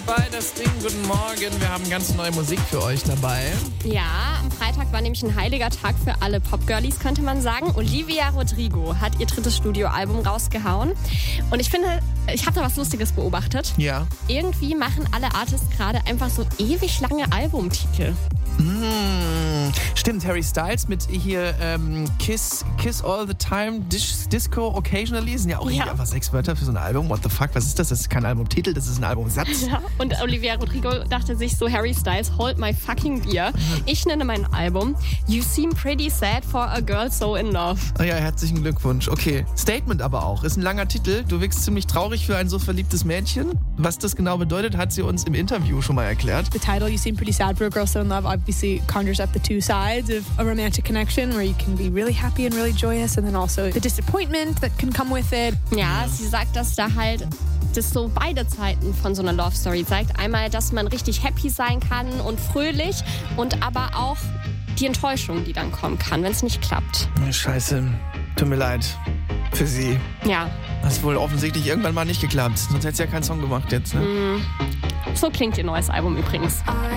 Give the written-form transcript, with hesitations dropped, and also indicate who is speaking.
Speaker 1: 2, das Ding, guten Morgen. Wir haben ganz neue Musik für euch dabei.
Speaker 2: Ja, am Freitag war nämlich ein heiliger Tag für alle Popgirlies, könnte man sagen. Olivia Rodrigo hat ihr 3. Studioalbum rausgehauen. Und ich finde, ich habe da was Lustiges beobachtet.
Speaker 1: Ja.
Speaker 2: Irgendwie machen alle Artists gerade einfach so ewig lange Albumtitel.
Speaker 1: Stimmt, Harry Styles mit hier Kiss All the Time, Disco Occasionally sind ja auch irgendwie einfach 6 Wörter für so ein Album. What the fuck, was ist das? Das ist kein Albumtitel, das ist ein Albumsatz.
Speaker 2: Ja, und Olivia Rodrigo dachte sich so, Harry Styles, hold my fucking beer. Ich nenne mein Album You Seem Pretty Sad for a Girl So in Love.
Speaker 1: Oh ja, herzlichen Glückwunsch. Okay, Statement aber auch. Ist ein langer Titel. Du wirkst ziemlich traurig für ein so verliebtes Mädchen. Was das genau bedeutet, hat sie uns im Interview schon mal erklärt.
Speaker 3: The title, You Seem Pretty Sad for a Girl So in Love, obviously conjures up the two sides of a romantic connection where you can be really happy and really joyous and then also the disappointment that can come with it.
Speaker 2: Ja, sie sagt, dass da halt das so beide Seiten von so einer Love Story zeigt. Einmal, dass man richtig happy sein kann und fröhlich und aber auch die Enttäuschung, die dann kommen kann, wenn es nicht klappt.
Speaker 1: Scheiße, tut mir leid für sie.
Speaker 2: Ja.
Speaker 1: Das ist wohl offensichtlich irgendwann mal nicht geklappt. Sonst hätte sie ja keinen Song gemacht jetzt, ne?
Speaker 2: So klingt ihr neues Album übrigens.
Speaker 4: I